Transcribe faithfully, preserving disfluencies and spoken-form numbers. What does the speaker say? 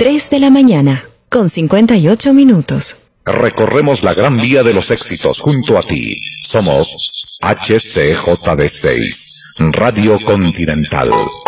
tres de la mañana, con cincuenta y ocho minutos. Recorremos la gran vía de los éxitos junto a ti. Somos H C J D seis, Radio Continental.